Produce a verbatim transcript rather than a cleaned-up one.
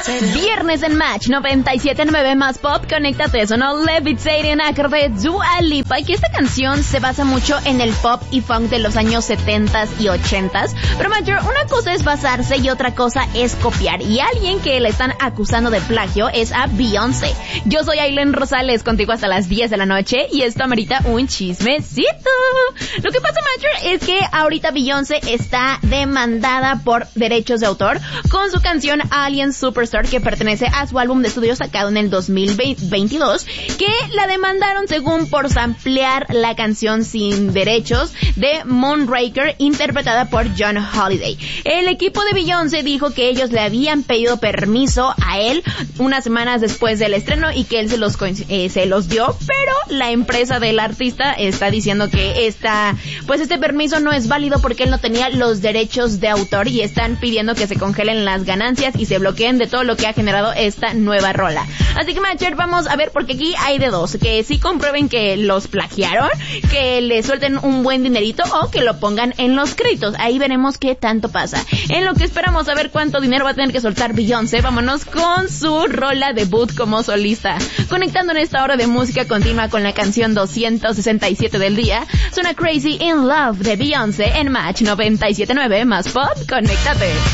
Viernes en Match noventa y siete punto nueve más pop, conéctate, sonó Levitating acorde de Dua Lipa, y que esta canción se basa mucho en el pop y funk de los años setentas y ochentas, pero Major, una cosa es basarse y otra cosa es copiar, y alguien que le están acusando de plagio es a Beyoncé. Yo soy Aileen Rosales, contigo hasta las diez de la noche, y esto amerita un chismecito. Lo que pasa, Major, es que ahorita Beyoncé está demandada por derechos de autor con su canción Alien Superstar, que pertenece a su álbum de estudio sacado en el dos mil veintidós, que la demandaron según por samplear la canción sin derechos de Moonraker, interpretada por John Holiday. El equipo de Beyoncé dijo que ellos le habían pedido permiso a él unas semanas después del estreno y que él se los eh, se los dio, pero la empresa del artista está diciendo que esta, pues este permiso no es válido porque él no tenía los derechos de autor, y están pidiendo que se congelen las ganancias y se bloqueen de todo lo que ha generado esta nueva rola. Así que, Macher, vamos a ver, porque aquí hay de dos: que sí comprueben que los plagiaron, que le suelten un buen dinerito, o que lo pongan en los créditos. Ahí veremos qué tanto pasa. En lo que esperamos a ver cuánto dinero va a tener que soltar Beyoncé, vámonos con su rola debut como solista. Conectando en esta hora de música continua con la canción doscientos sesenta y siete del día, suena Crazy in Love de Beyoncé en Match noventa y siete punto nueve más pop, conéctate.